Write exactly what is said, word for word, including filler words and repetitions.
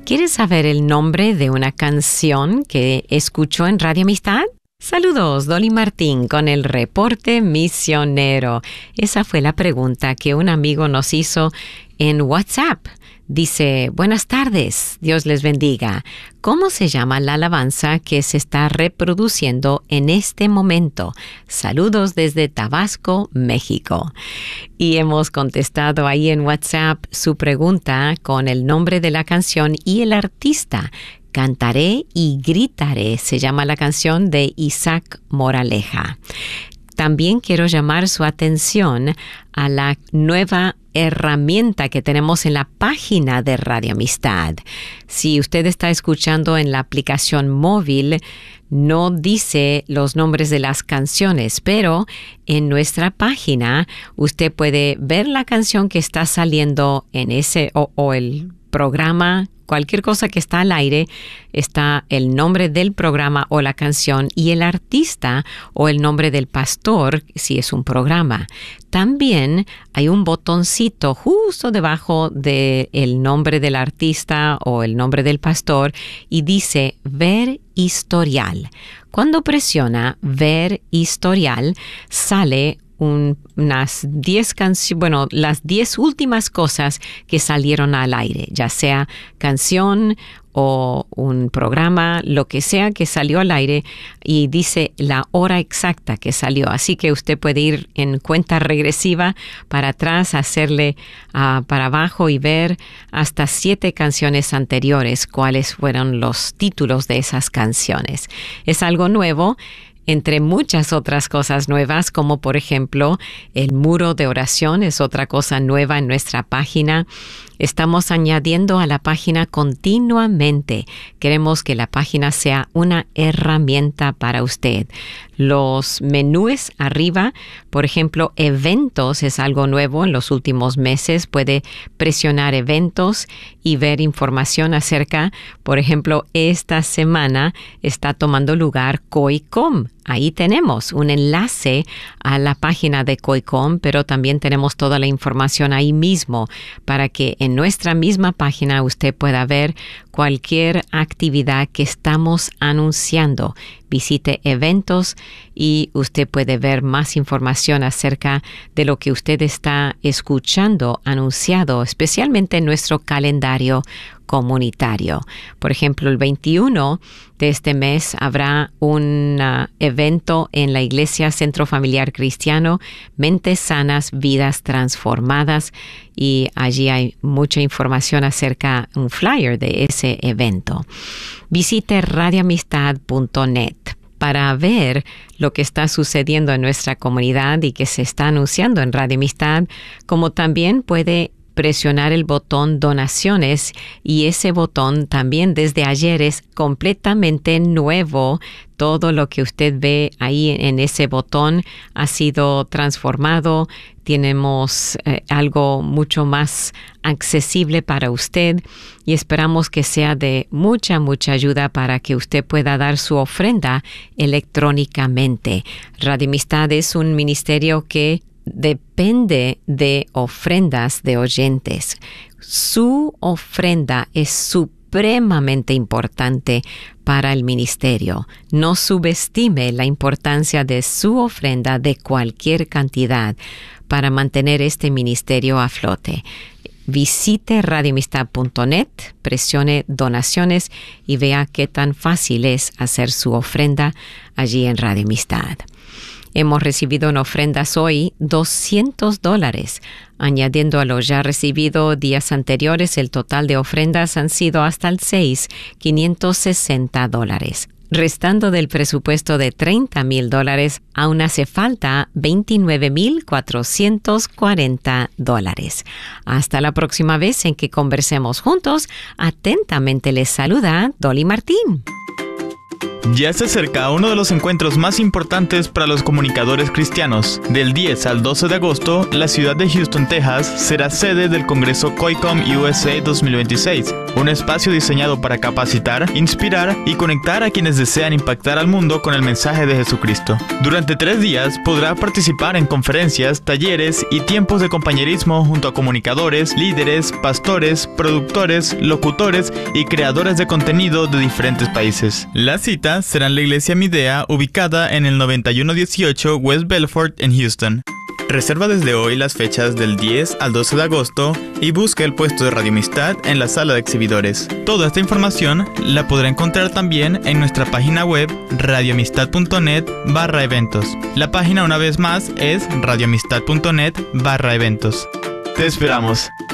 ¿Quieres saber el nombre de una canción que escuchó en Radio Amistad? Saludos, Dolly Martín con el reporte misionero. Esa fue la pregunta que un amigo nos hizo en WhatsApp. Dice, buenas tardes, Dios les bendiga. ¿Cómo se llama la alabanza que se está reproduciendo en este momento? Saludos desde Tabasco, México. Y hemos contestado ahí en WhatsApp su pregunta con el nombre de la canción y el artista. Cantaré y gritaré, se llama la canción de Isaac Moraleja. También quiero llamar su atención a la nueva herramienta que tenemos en la página de Radio Amistad. Si usted está escuchando en la aplicación móvil, no dice los nombres de las canciones, pero en nuestra página usted puede ver la canción que está saliendo en ese o, o el programa. Cualquier cosa que está al aire, está el nombre del programa o la canción y el artista o el nombre del pastor, si es un programa. También hay un botoncito justo debajo del nombre del artista o el nombre del pastor y dice Ver historial. Cuando presiona Ver historial, sale Un, unas diez canciones, bueno, las diez últimas cosas que salieron al aire, ya sea canción o un programa, lo que sea que salió al aire, y dice la hora exacta que salió. Así que usted puede ir en cuenta regresiva para atrás, hacerle uh, para abajo y ver hasta siete canciones anteriores cuáles fueron los títulos de esas canciones. Es algo nuevo, entre muchas otras cosas nuevas, como por ejemplo el muro de oración es otra cosa nueva en nuestra página. Estamos añadiendo a la página continuamente. Queremos que la página sea una herramienta para usted. Los menús arriba, por ejemplo, eventos es algo nuevo en los últimos meses. Puede presionar eventos y ver información acerca, por ejemplo, esta semana está tomando lugar COICOM. Ahí tenemos un enlace a la página de COICOM, pero también tenemos toda la información ahí mismo para que en nuestra misma página usted pueda ver cualquier actividad que estamos anunciando. Visite eventos y usted puede ver más información acerca de lo que usted está escuchando anunciado, especialmente en nuestro calendario comunitario. Por ejemplo, el veintiuno de este mes habrá un uh, evento en la Iglesia Centro Familiar Cristiano, Mentes Sanas, Vidas Transformadas, y allí hay mucha información acerca de un flyer de ese evento. Visite radio amistad punto net para ver lo que está sucediendo en nuestra comunidad y que se está anunciando en Radio Amistad, como también puede presionar el botón donaciones, y ese botón también desde ayer es completamente nuevo. Todo lo que usted ve ahí en ese botón ha sido transformado. Tenemos eh, algo mucho más accesible para usted y esperamos que sea de mucha, mucha ayuda para que usted pueda dar su ofrenda electrónicamente. Radio Amistad es un ministerio que depende de ofrendas de oyentes. Su ofrenda es supremamente importante para el ministerio. No subestime la importancia de su ofrenda de cualquier cantidad para mantener este ministerio a flote. Visite radio amistad punto net, presione donaciones y vea qué tan fácil es hacer su ofrenda allí en Radio Amistad. Hemos recibido en ofrendas hoy doscientos dólares. Añadiendo a lo ya recibido días anteriores, el total de ofrendas han sido hasta el seis, quinientos sesenta dólares. Restando del presupuesto de treinta mil dólares, aún hace falta veintinueve mil cuatrocientos cuarenta dólares. Hasta la próxima vez en que conversemos juntos, atentamente les saluda Dolly Martín. Ya se acerca uno de los encuentros más importantes para los comunicadores cristianos. Del diez al doce de agosto, la ciudad de Houston, Texas, será sede del Congreso COICOM U S A dos mil veintiséis, un espacio diseñado para capacitar, inspirar y conectar a quienes desean impactar al mundo con el mensaje de Jesucristo. Durante tres días podrá participar en conferencias, talleres y tiempos de compañerismo junto a comunicadores, líderes, pastores, productores, locutores y creadores de contenido de diferentes países. La cita será en la iglesia Midea, ubicada en el noventa y uno dieciocho West Belfort en Houston. Reserva desde hoy las fechas del diez al doce de agosto y busca el puesto de Radio Amistad en la sala de exhibidores. Toda esta información la podrá encontrar también en nuestra página web radioamistad.net barra eventos. La página una vez más es radioamistad.net barra eventos. Te esperamos.